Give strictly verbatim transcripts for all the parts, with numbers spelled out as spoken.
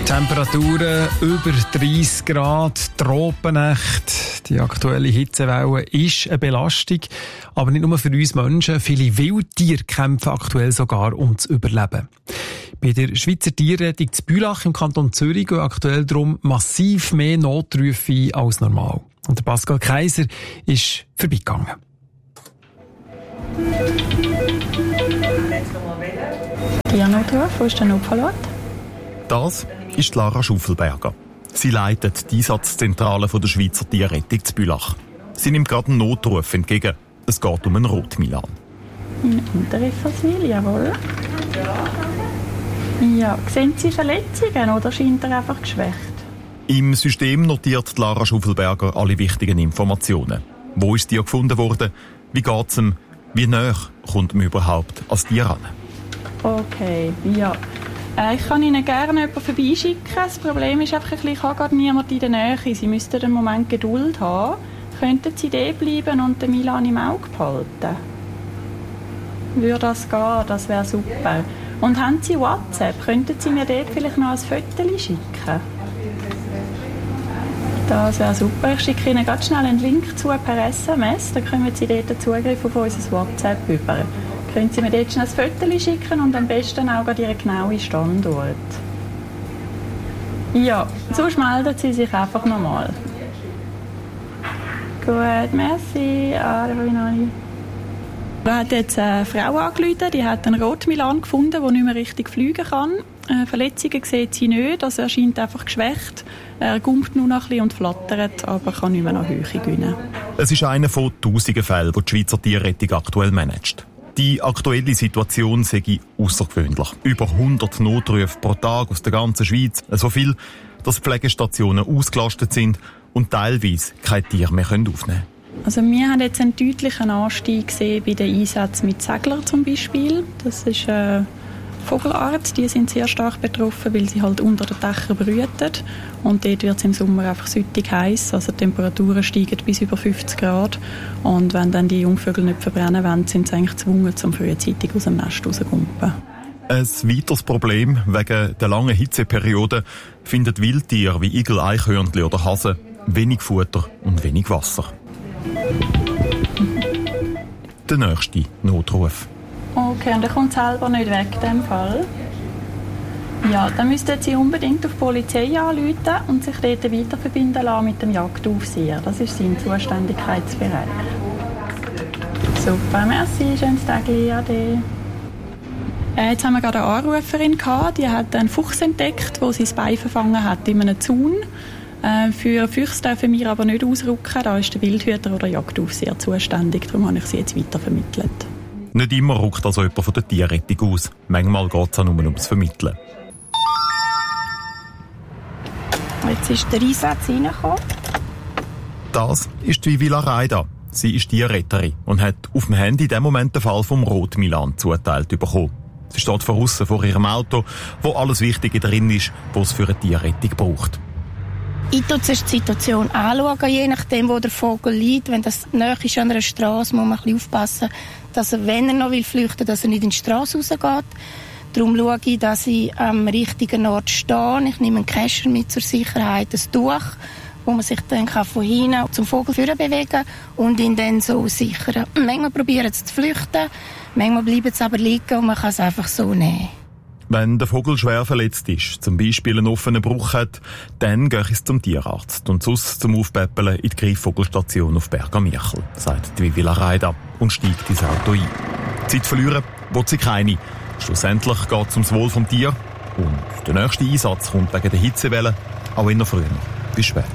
Temperaturen über dreissig Grad, Tropennacht. Die aktuelle Hitzewelle ist eine Belastung. Aber nicht nur für uns Menschen. Viele Wildtiere kämpfen aktuell sogar ums Überleben. Bei der Schweizer Tierrettung zu Bülach im Kanton Zürich gehen aktuell darum massiv mehr Notrufe ein als normal. Und der Pascal Kaiser ist vorbeigegangen. Tiernotruf, wo ist der Notfallort? Das ist Lara Schuffelberger. Sie leitet die Einsatzzentrale der Schweizer Tierrettung zu Bülach. Sie nimmt gerade einen Notruf entgegen. Es geht um einen Rotmilan. In Unterrifferswil, jawohl. Ja, sehen Sie Verletzungen oder scheint er einfach geschwächt? Im System notiert Lara Schuffelberger alle wichtigen Informationen. Wo ist Tier gefunden worden? Wie geht es ihm? Wie nahe kommt man überhaupt als Tier ran? Okay, ja. Äh, ich kann Ihnen gerne jemanden vorbeischicken. Das Problem ist einfach, ich habe gerade niemand in der Nähe. Sie müssten einen Moment Geduld haben. Könnten Sie da bleiben und den Milan im Auge behalten? Würde das gehen? Das wäre super. Und haben Sie WhatsApp? Könnten Sie mir dort vielleicht noch ein Foto schicken? Das wäre super. Ich schicke Ihnen ganz schnell einen Link zu per S M S. Dann können Sie dort den Zugriff auf unser WhatsApp über. Können Sie mir dort schnell ein Foto schicken und am besten auch Ihren genauen Standort. Ja, sonst melden Sie sich einfach nochmal. Gut, merci. Ah, da hat jetzt eine Frau angerufen, die hat einen Rotmilan gefunden, der nicht mehr richtig fliegen kann. Äh, Verletzungen sieht sie nicht, also er scheint einfach geschwächt. Er gumpt nur noch ein bisschen und flattert, aber kann nicht mehr nach Höhe gewinnen. Es ist einer von tausenden Fällen, die die Schweizer Tierrettung aktuell managt. Die aktuelle Situation sei außergewöhnlich. Über hundert Notrufe pro Tag aus der ganzen Schweiz. So viel, dass Pflegestationen ausgelastet sind und teilweise kein Tier mehr aufnehmen können. Also wir haben jetzt einen deutlichen Anstieg gesehen bei den Einsätzen mit Seglern zum Beispiel. Das ist eine Vogelart, die sind sehr stark betroffen, weil sie halt unter den Dächern brüten. Und dort wird es im Sommer einfach süttig heiß. Also die Temperaturen steigen bis über fünfzig Grad. Und wenn dann die Jungvögel nicht verbrennen wollen, sind sie eigentlich gezwungen, zum frühzeitig aus dem Nest rauszukumpen. Ein weiteres Problem wegen der langen Hitzeperiode findet Wildtiere wie Igel, Eichhörnchen oder Hasen wenig Futter und wenig Wasser. Der nächste Notruf. Okay, und er kommt selber nicht weg in diesem Fall. Ja, dann müssten Sie unbedingt auf die Polizei anrufen und sich dort weiterverbinden lassen mit dem Jagdaufseher. Das ist sein Zuständigkeitsbereich. Super, merci, schönes Tag, ade. Äh, jetzt haben wir gerade eine Anruferin gehabt, die hat einen Fuchs entdeckt, der sein Bein verfangen hat in einem Zaun. Äh, für Füchse dürfen wir aber nicht ausrücken, da ist der Wildhüter oder der Jagdaufseher zuständig, darum habe ich sie jetzt weitervermittelt. Nicht immer rückt also jemand von der Tierrettung aus. Manchmal geht es auch nur ums Vermitteln. Jetzt ist der Einsatz reingekommen. Das ist die Vivila Raida. Sie ist Tierretterin und hat auf dem Handy in dem Moment den Fall vom Rotmilan zugeteilt bekommen. Sie steht von aussen vor ihrem Auto, wo alles Wichtige drin ist, was es für eine Tierrettung braucht. Ich schaue die Situation anschauen, je nachdem, wo der Vogel liegt. Wenn das nahe ist an einer Straße, muss man ein bisschen aufpassen, dass er, wenn er noch flüchten will, dass er nicht in die Straße rausgeht. Darum schaue ich, dass ich am richtigen Ort stehe. Ich nehme einen Kescher mit zur Sicherheit, ein Tuch, wo man sich dann von hinten zum Vogel bewegen kann und ihn dann so sichern. Manchmal probieren sie zu flüchten, manchmal bleiben sie aber liegen und man kann es einfach so nehmen. Wenn der Vogel schwer verletzt ist, zum Beispiel einen offenen Bruch hat, dann gehe ich zum Tierarzt und sonst zum Aufpäppeln in die Greifvogelstation auf Bergamirchel, sagt die Vivila Raida und steigt ins Auto ein. Zeit verlieren will sie keine. Schlussendlich geht es ums Wohl vom Tier und der nächste Einsatz kommt wegen der Hitzewelle auch immer früher. Bis später.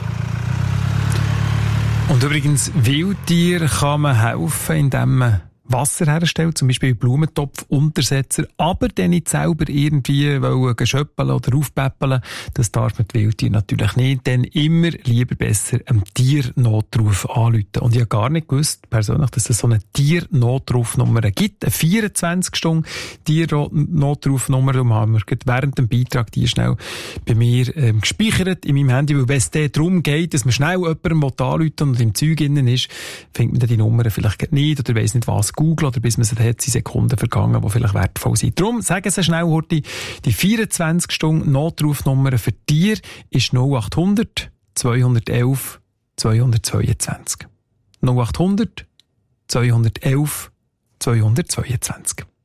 Und übrigens, Wildtier kann man helfen, indem man Wasser herstellt, zum Beispiel Blumentopfuntersetzer, aber dann nicht selber irgendwie wollen schöppeln oder aufpäppeln. Das darf man die Wildtiere natürlich nicht, denn immer lieber besser einem Tiernotruf anrufen. Und ich habe gar nicht gewusst, persönlich, dass es so eine Tiernotrufnummer gibt. Eine vierundzwanzig Stunden Tiernotrufnummer. Darum haben wir während dem Beitrag die schnell bei mir ähm, gespeichert in meinem Handy, weil wenn es darum geht, dass man schnell jemandem anrufen und im Zeug innen ist, findet man dann die Nummer vielleicht nicht oder weiss nicht was googeln oder bis man es hat, sind Sekunden vergangen, die vielleicht wertvoll sind. Darum, sagen Sie schnell, Horti, die vierundzwanzig Stunden Notrufnummer für Tiere ist null acht hundert zweihundertelf zweihundertzweiundzwanzig. null acht hundert zweihundertelf zweihundertzweiundzwanzig.